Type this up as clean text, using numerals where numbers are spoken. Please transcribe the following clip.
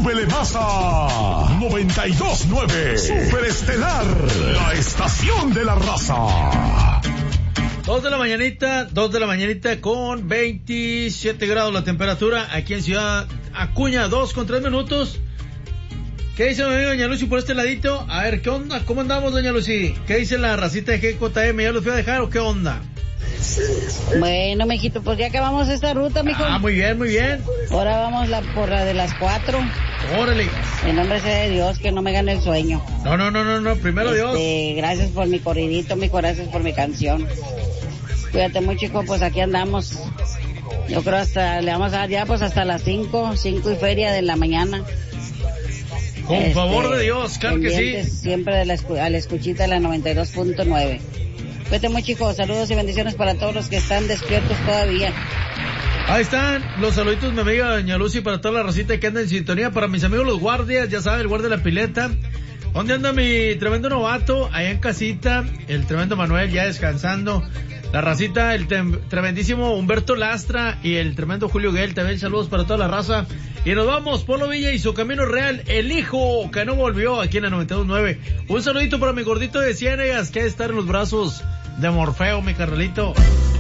Súbele más a 92.9 Superestelar, la estación de la raza. 2 de la mañanita con 27 grados la temperatura aquí en Ciudad Acuña, 2:03. ¿Qué dice mi amiga doña Lucy por este ladito? A ver, ¿qué onda? ¿Cómo andamos, doña Lucy? ¿Qué dice la racita de GJM? ¿Ya los fui a dejar o qué onda? Bueno, mijito, pues ya acabamos esta ruta, mijo. Muy bien, muy bien. Ahora vamos por la de las 4. Órale. En nombre sea de Dios, que no me gane el sueño. No, primero Dios. Gracias por mi corridito, mijo, gracias por mi canción. Cuídate mucho, hijo, pues aquí andamos. Yo creo le vamos a dar ya pues hasta las 5 y feria de la mañana. Con favor de Dios, claro que sí. Siempre a la escuchita de la 92.9. Cuídate mucho, hijo, saludos y bendiciones para todos los que están despiertos todavía. Ahí están los saluditos, mi amiga doña Lucy, para toda la racita que anda en sintonía, para mis amigos los guardias, ya saben, el guardia de la pileta. ¿Dónde anda mi tremendo novato? Allá en casita, el tremendo Manuel ya descansando. La racita, el tremendísimo Humberto Lastra y el tremendo Julio Guel, también saludos para toda la raza. Y nos vamos, Polo Villa y su camino real, el hijo que no volvió, aquí en la 92.9. Un saludito para mi gordito de Ciénegas, que ha de estar en los brazos de Morfeo, mi carnalito.